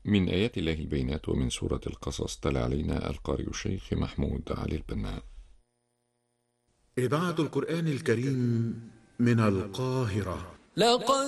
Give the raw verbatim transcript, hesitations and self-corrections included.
من آيات الله البينات ومن سورة القصص تلا علينا القارئ الشيخ محمود علي البنا. إذاعة القرآن الكريم من القاهرة. لقد